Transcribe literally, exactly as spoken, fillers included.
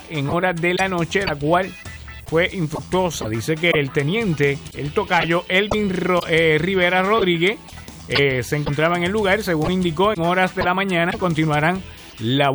en horas de la noche, la cual fue infructuosa. Dice que el teniente, el tocayo Elvin Ro, eh, Rivera Rodríguez, eh, se encontraba en el lugar. Según indicó, en horas de la mañana continuarán la